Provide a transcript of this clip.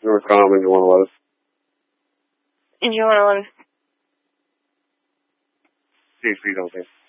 were calm and you want to let us. And you want to let us? See if we don't think.